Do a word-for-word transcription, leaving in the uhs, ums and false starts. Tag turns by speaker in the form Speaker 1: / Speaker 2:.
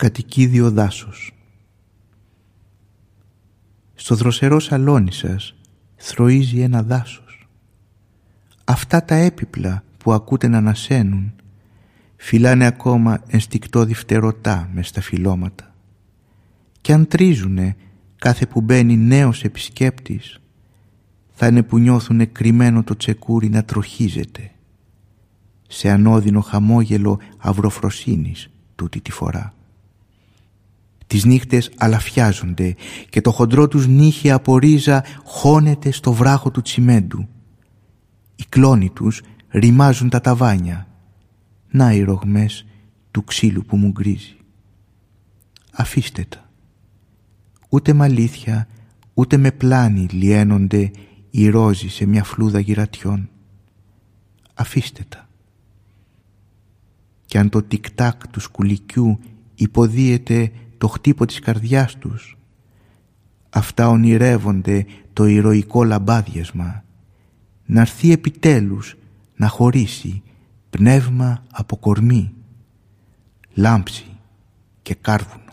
Speaker 1: κατοικίδιο δάσος. Στο δροσερό σαλόνι σας θροίζει ένα δάσος. Αυτά τα έπιπλα που ακούτε να ανασένουν φυλάνε ακόμα ενστικτόδη φτερωτά μες στα φυλλώματα, κι αν τρίζουνε κάθε που μπαίνει νέος επισκέπτης, θα είναι που νιώθουνε κρυμμένο το τσεκούρι να τροχίζεται σε ανώδυνο χαμόγελο αυροφροσύνης τούτη τη φορά. Τις νύχτες αλαφιάζονται και το χοντρό τους νύχι από ρίζα χώνεται στο βράχο του τσιμέντου. Οι κλόνοι τους ρημάζουν τα ταβάνια. Να οι ρογμές του ξύλου που μου γκρίζει. Αφήστε τα. Ούτε με αλήθεια, ούτε με πλάνη λιένονται οι ρόζοι σε μια φλούδα γυρατιών. Αφήστε τα. Κι αν το τικ-τάκ του σκουλικιού υποδίεται το χτύπο της καρδιάς τους, αυτά ονειρεύονται το ηρωικό λαμπάδιασμα, να έρθει επιτέλους να χωρίσει πνεύμα από κορμί, λάμψη και κάρβουνο.